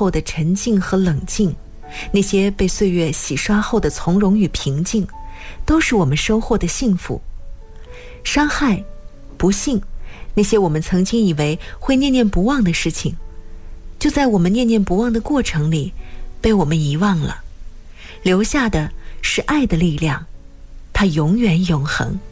后的沉静和冷静，那些被岁月洗刷后的从容与平静，都是我们收获的幸福。伤害、不幸，那些我们曾经以为会念念不忘的事情，就在我们念念不忘的过程里被我们遗忘了，留下的是爱的力量，它永远永恒。